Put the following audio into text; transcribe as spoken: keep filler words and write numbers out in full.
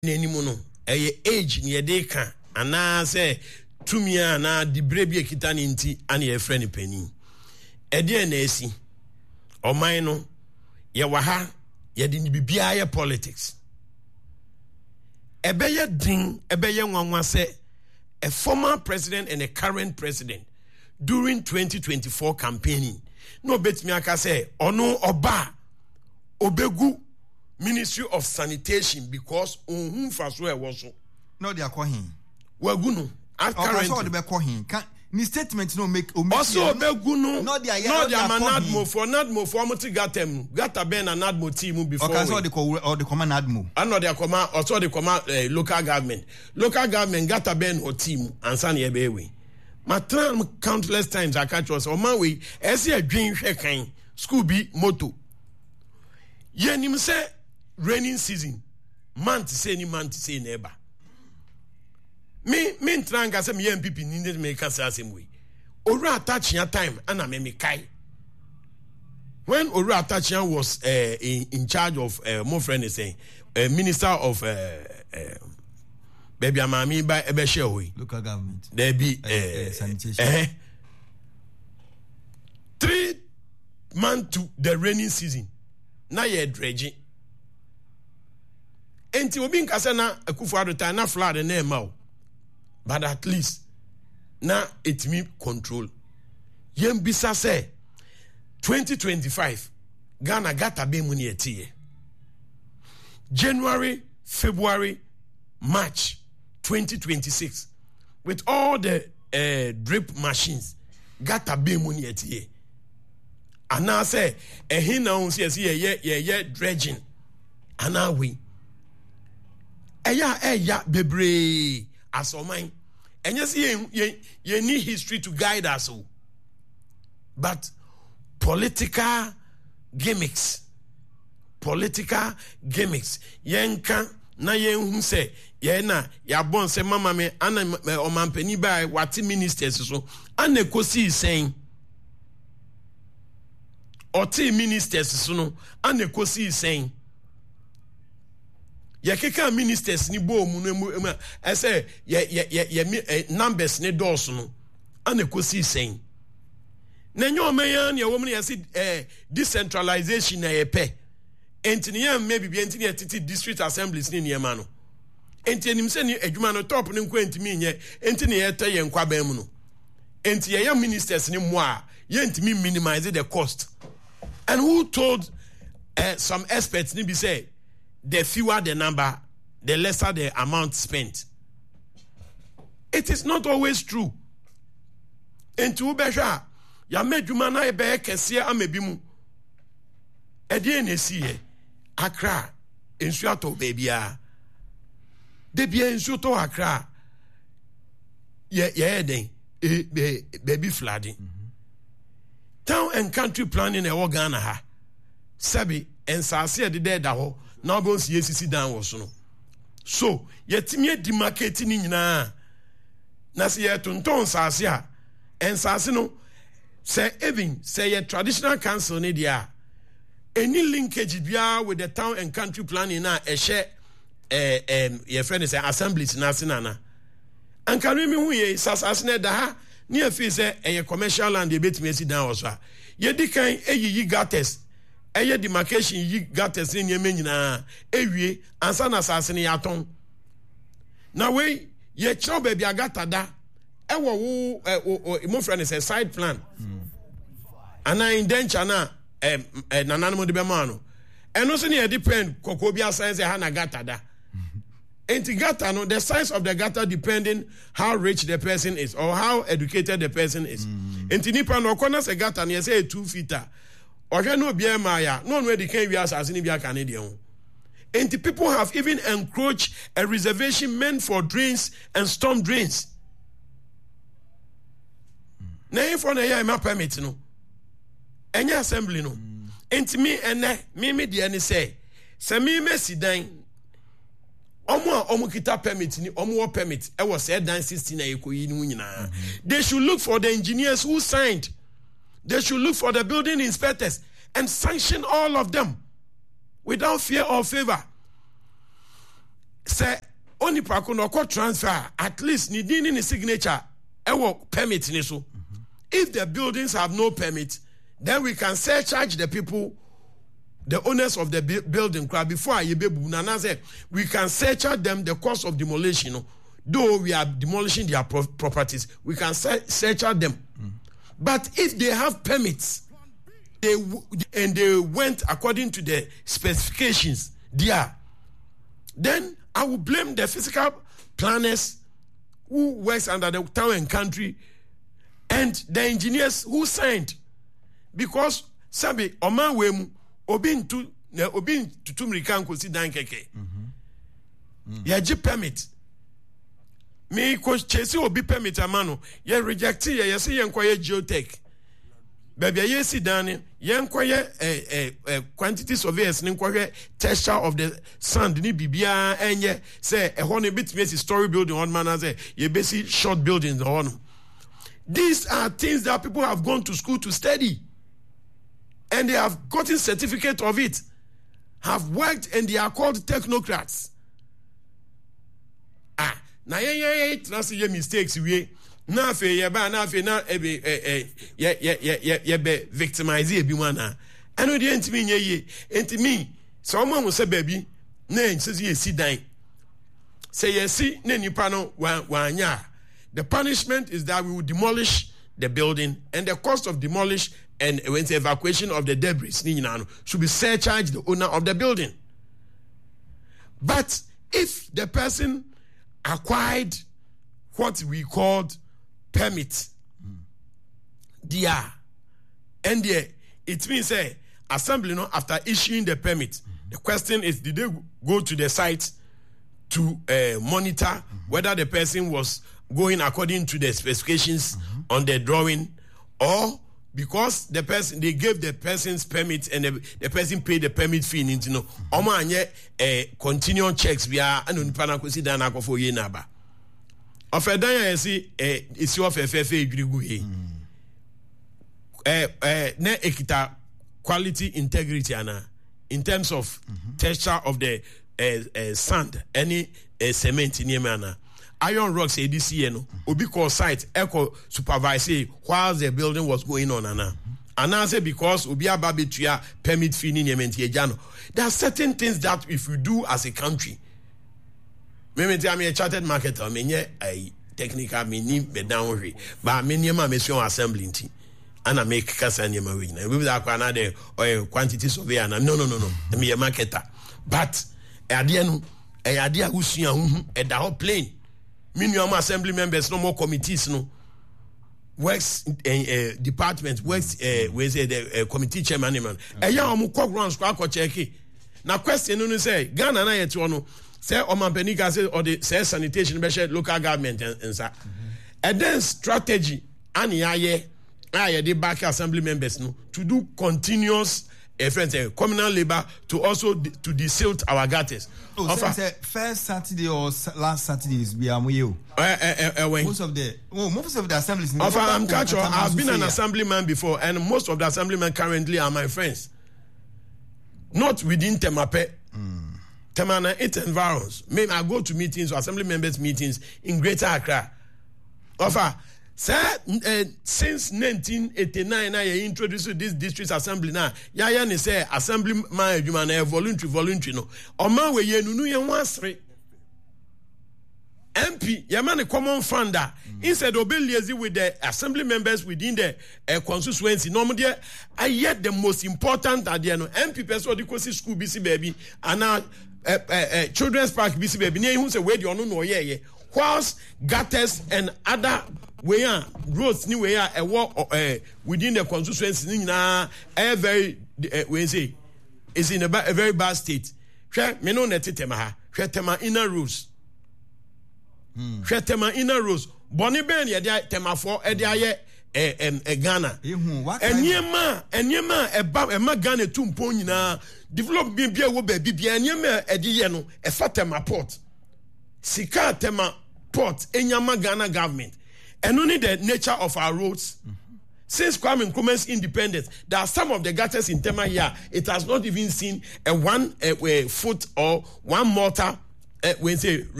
n'animu no eye age ne de ka ana say tumia na di brebi ekita ne nti ana ye frɛ ne pani e de na esi oman no ye wa ha ye de bibia ye politics ebe ye din ebe ye nwanwa say a former president and a current president during twenty twenty-four campaigning no bet me aka say ono oba obegu Ministry of Sanitation because ohun faso e wo so no they are calling wagu no at current so they be calling can ni statement no make o make also obegu no no they are no they are nadmo for nadmo for multi gatem gata ben and nadmo team before okay so they call or the command nadmo and no they command also the command uh, local government local government gata ben or team ansa na e be we matran countless times I catch us o man we e se adwen hwe kan school bi moto yenim say raining season month say ni month say neighbor me me tranga say me M P P ni dey make us asem we oru atachia time ana me me kai when oru atachia was uh, in, in charge of uh, my friend is saying uh, minister of uh, uh, baby amami by ebe share we local government there be uh, uh, sanitation uh, three months to the raining season na ye dredging enti obi nkasa na Akufo-Addo time na flood na e ma but at least na etimi control yem bisa say twenty twenty-five Ghana gata be mu ne etie January, February, March twenty twenty-six with all the uh, drip machines gata be mu ne etie ana say ehin na on say ye ye ye dredging ana we eya eya bebre asoman enye se ye ye need history to guide us all. But political gimmicks political gimmicks yenka na yenhu se ye na ya bon se mama me ana o mampani bai wati ministers so ana kosi sen oti ministers so no ana kosi sen ye keka ministers ni bo mu no e say ye ye ye numbers ni dose no ana kosi sen na nyo meyan ye wo mu ye say eh decentralization na ye pe enti ne yam maybe enti ne titi district assemblies ni ne ma no enti enim se ni adwuma no top ni nkwa enti mi nye enti ne ye tɛ ye nkwa ban mu no enti ye yam ministers ni mo a ye enti mi minimize the cost and who told uh, some experts ni be say the fewer the number, the lesser the amount spent. It is not always true. Into Besha, ya medjuma na ebe kesia amebimu. Edie nesiye, Accra, ensuato bebia. Debia ensuato Accra. Ye ye den, e baby flooding. Town and country planning e Ghana ha. Sabi ensase de de da ho. Now go see C C down was no. So yetimi demarcate ni nyina na se yetonton sase a ensase no say even say a traditional council ni dia any linkage bia with the town and country planning na e share eh um your friend say assemblies na sinana anka no mi hu ye sasase na da ha ni afi say e commercial land e betimi si down was a ye di kan eyiyi gates eye demarcation yi gates ni eme nyina ewie ansa na asase ne yaton na we ye chiro ba bia gata da e wo wo mo friend say side plan mm. ana indenture na eh nananmo de be ma no eno so ne e depend kokko bia sense ha na gata da enti gata no the size of the gata depending how rich the person is or how educated the person is enti nipa no kona se gata ne say two feet Oje no bia maya no no dey can we asase ni bia Canadian. And the people have even encroached a reservation meant for drains and storm drains. Na if on a ma permit no. Any assembly no. And me and me me dey any say. Se me me sidan. Omo omo kita permit ni omo permit. E was said dan sixteen na ekoyi ni nyina. They should look for the engineers who signed. They should look for the building inspectors and sanction all of them without fear or favor. say only parko no ko transfer at least ni din ni signature ewo permit ni so. Mm-hmm. If the buildings have no permit, then we can surcharge the people, the owners of the bu- building before ayebebu nana say we can surcharge them the cost of demolition. You know, though we are demolishing their pro- properties, we can sur- surcharge them. Mm. But if they have permits, they w- and they went according to the specifications there, then I will blame the physical planners who works under the town and country and the engineers who signed, because sabi oman wemu obi ntu na obi ntutu mrika nkosi dan keke. Mhm. Ya ji permit. Me ko chesi obi permit amano, ye reject ye ye say ye nkoye geotech. Baby ye si dan ye nkoye eh eh eh quantity surveyors ni nkoye texture of the sand ni bibia enye say e ho na bitime si story building on man say ye basic short buildings on. These are things that people have gone to school to study. And they have gotten certificate of it, have worked, and they are called technocrats. Ah, na ye ye ye trust ye mistakes we na fe ye ba na fe na ebe eh ye ye ye ye be victimize e bi mu na. Eno de ntimi nye ye, ntimi so mo mo se baby na nse ye si dan. Say ye si na nipa no wa anya. The punishment is that we will demolish the building, and the cost of demolish and when the evacuation of the debris should be surcharged the owner of the building. But if the person acquired what we called permit, mm. there, and there, it means uh, assembly, no, after issuing the permit, mm-hmm. the question is, did they go to the site to uh, monitor mm-hmm. whether the person was going according to the specifications mm-hmm. on the drawing, or because the person they gave the person's permit and the, the person paid the permit fee, you know, omo anye eh continual checks via anu nipa na kosi dan akofo ye na ba. Ofedan ya si eh isi ofefefe igrigu he. Eh eh na ekita quality integrity ana in terms of mm-hmm. texture of the uh, uh, sand, any uh, cement in Yemana. Iron Rocks A D C no obi call site echo supervise while the building was going on ana. And I say because obi ababetua permit fee ni yementi ejano. There are certain things that if we do as a country, me tell me a chartered marketer, me nye a technical me ni be down here, but me nyema me so assembly nti. And I make kasa nyema we na. We be that kwa de or quantity surveyor na. No no no no. Me a marketer. But ade no e ade a usua hu e da ho plane. Minimum assembly members, no more committees, no works uh, uh, department, works uh, where's the uh, committee chairman, man. A young cock runs, quack or checky. Now, question no say Ghana na yet one say Oman Penika say or the say sanitation measure local government and, and that. And then strategy and yaye aye the back assembly members no to do continuous uh, friends, uh, communal labor to also de- to desilt our gutters. Oh, so say first Saturday or last Saturdays be am you. Uh, uh, uh, uh, most of the oh most of the assemblies. Of I'm catch I've been an assemblyman before, and most of the assemblymen currently are my friends. Not within Temape. Mm. Temana eight environs. Maybe I go to meetings or assembly members meetings in Greater Accra. Offer. Sir, uh, since nineteen eighty-nine, I introduced this district assembly now. Yaya ni say assembly man you man voluntary voluntary no. Oman we ye nunu ye wansre. M P, ye man a common funder. Mm. Instead of being lazy with the assembly members within the uh, constituency, normally I yet the most important at the end. M P person the kosi school B C baby and now uh, uh, uh, children's park B C baby. Near who say where you no yeah yeah. Whilst gutters and other way are roads ni way are a walk uh, within the constituency na a very uh, we say is in a, ba- a very bad state. Share me no net tema ha. Share tema inner roads. Share tema inner roads. Boni ben ye dia tema for e dia ye e e Ghana. Enyema enyema e ba e ma Ghana tumpo nyina develop bi bia wo ba bi bia enyema e di ye no e fa tema port. Sika tema port enyama Ghana government. And only the nature of our roads. Mm-hmm. Since Kwame Nkrumah's independence, there are some of the gutters in Tema here. It has not even seen a one a, a foot or one mortar eh, when say